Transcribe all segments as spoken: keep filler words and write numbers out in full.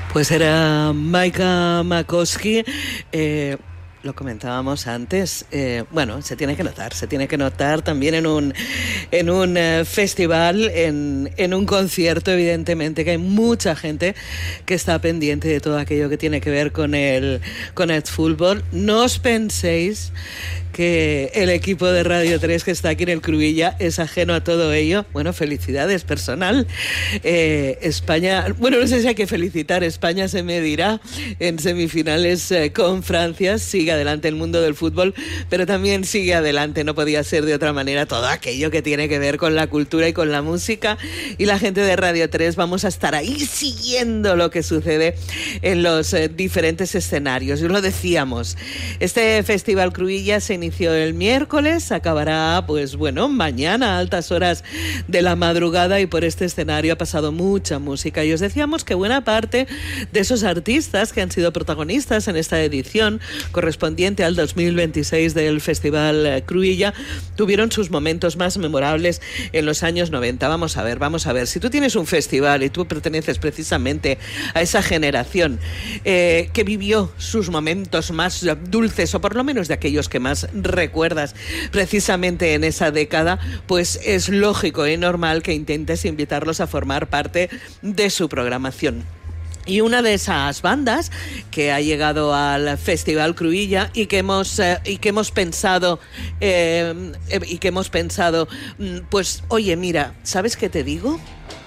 Pues era Maika Makowski. Eh, lo comentábamos antes. Eh, bueno, se tiene que notar, se tiene que notar también en un en un eh, festival, en, en un concierto, evidentemente, que hay mucha gente que está pendiente de todo aquello que tiene que ver con el, con el fútbol. No os penséis que el equipo de Radio tres que está aquí en el Cruïlla es ajeno a todo ello. Bueno, felicidades, personal. Eh, España, bueno, no sé si hay que felicitar, España se medirá en semifinales eh, con Francia. Sigue adelante el mundo del fútbol, pero también sigue adelante, no podía ser de otra manera, todo aquello que tiene que ver con la cultura y con la música. Y la gente de Radio tres vamos a estar ahí siguiendo lo que sucede en los eh, diferentes escenarios. Y lo decíamos, este Festival Cruïlla se inició el miércoles, acabará pues bueno, mañana a altas horas de la madrugada, y por este escenario ha pasado mucha música. Y os decíamos que buena parte de esos artistas que han sido protagonistas en esta edición correspondiente al dos mil veintiséis del Festival Cruïlla tuvieron sus momentos más memorables en los años noventa. Vamos a ver, vamos a ver, si tú tienes un festival y tú perteneces precisamente a esa generación eh, que vivió sus momentos más dulces, o por lo menos de aquellos que más recuerdas precisamente en esa década, pues es lógico y normal que intentes invitarlos a formar parte de su programación. Y una de esas bandas que ha llegado al Festival Cruïlla y que hemos eh, y que hemos pensado eh, y que hemos pensado, pues oye, mira, ¿sabes qué te digo?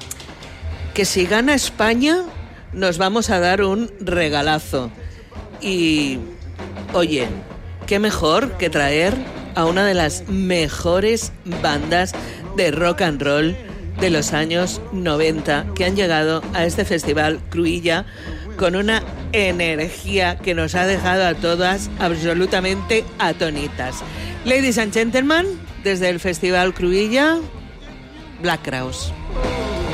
Que si gana España nos vamos a dar un regalazo. Y oye, qué mejor que traer a una de las mejores bandas de rock and roll de los años noventa que han llegado a este Festival Cruïlla con una energía que nos ha dejado a todas absolutamente atónitas. Ladies and gentlemen, desde el Festival Cruïlla, Black Crowes.